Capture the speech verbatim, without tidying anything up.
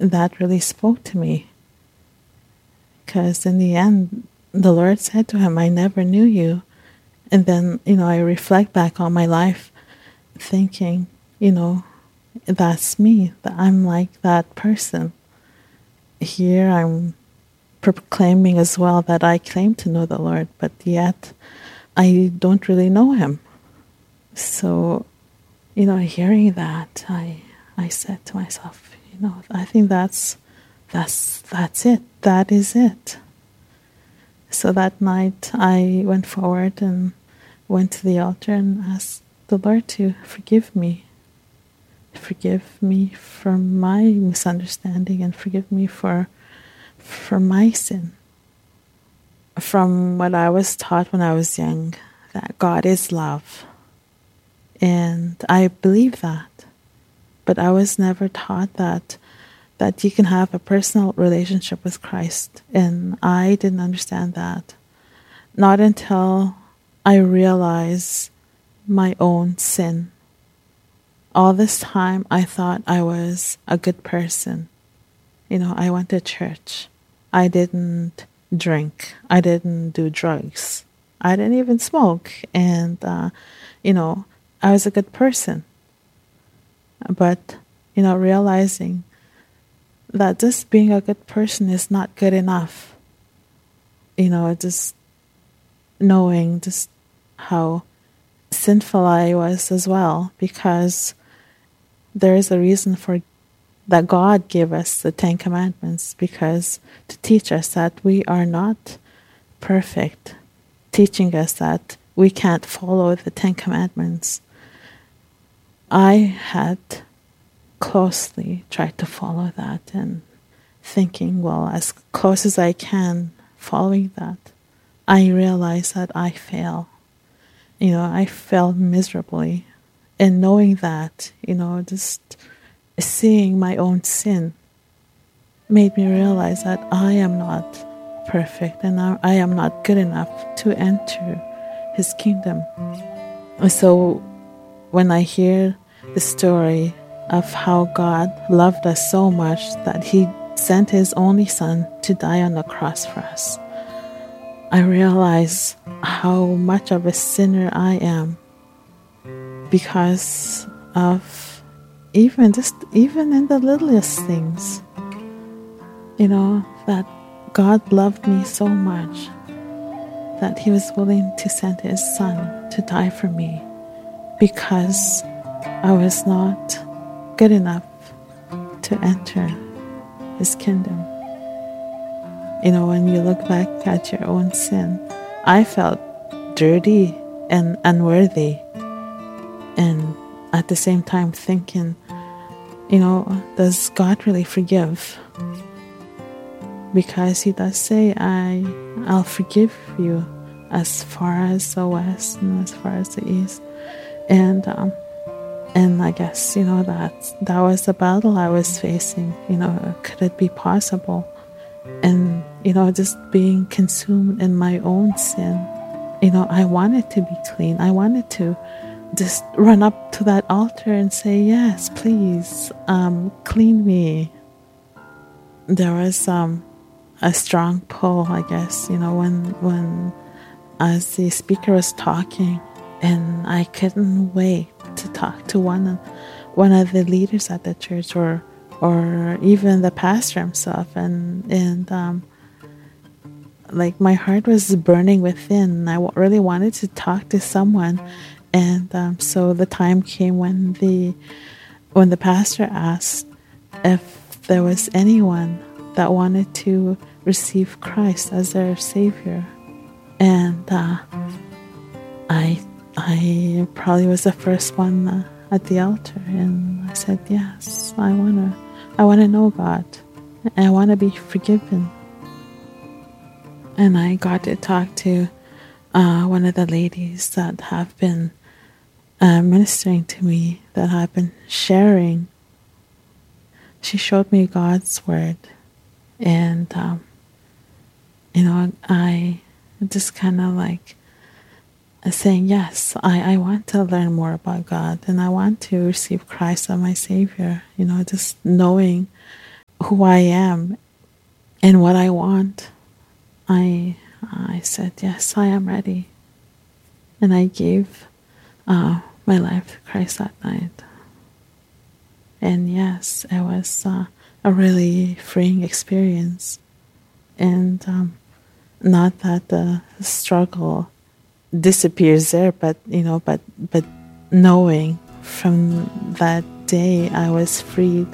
that really spoke to me. Because in the end, the Lord said to him, I never knew you. And then, you know, I reflect back on my life thinking, you know, that's me, that I'm like that person. Here I'm proclaiming as well that I claim to know the Lord, but yet I don't really know him. So, you know, hearing that, I I said to myself, you know, I think that's that's that's it. That is it. So that night I went forward and went to the altar and asked the Lord to forgive me. Forgive me for my misunderstanding and forgive me for for my sin. From what I was taught when I was young, that God is love. And I believe that. But I was never taught that that you can have a personal relationship with Christ. And I didn't understand that. Not until I realized my own sin. All this time I thought I was a good person. You know, I went to church. I didn't drink. I didn't do drugs. I didn't even smoke. And, uh, you know, I was a good person. But, you know, realizing that just being a good person is not good enough. You know, just knowing just how sinful I was as well, because there is a reason for that God gave us the Ten Commandments, because to teach us that we are not perfect, teaching us that we can't follow the Ten Commandments. I had closely tried to follow that and thinking, well, as close as I can following that, I realized that I fail. You know, I fail miserably. And knowing that, you know, just seeing my own sin made me realize that I am not perfect and I, I am not good enough to enter his kingdom. So when I hear the story of how God loved us so much that he sent his only son to die on the cross for us, I realize how much of a sinner I am because of even just even in the littlest things, you know, that God loved me so much that he was willing to send his son to die for me because I was not good enough to enter his kingdom. You know, when you look back at your own sin, I felt dirty and unworthy, and at the same time thinking, you know, does God really forgive? Because he does say, I, I'll forgive you as far as the west and as far as the east. And um, and I guess, you know, that that was the battle I was facing. You know, could it be possible? And, you know, just being consumed in my own sin. You know, I wanted to be clean. I wanted to just run up to that altar and say, yes, please, um, clean me. There was um, a strong pull, I guess, you know, when, when as the speaker was talking, and I couldn't wait to talk to one of, one of the leaders at the church, or or even the pastor himself, and and um, like my heart was burning within. I w- really wanted to talk to someone, and um, so the time came when the when the pastor asked if there was anyone that wanted to receive Christ as their Savior, and uh, I I probably was the first one uh, at the altar, and I said, yes, I wanna I wanna know God, and I wanna be forgiven. And I got to talk to uh, one of the ladies that have been uh, ministering to me, that have been sharing. She showed me God's word, and um, you know, I just kind of like saying, yes, I, I want to learn more about God, and I want to receive Christ as my Savior. You know, just knowing who I am and what I want, I I said, yes, I am ready. And I gave uh, my life to Christ that night. And yes, it was uh, a really freeing experience. And um, not that the struggle disappears there, but, you know, but, but knowing from that day I was freed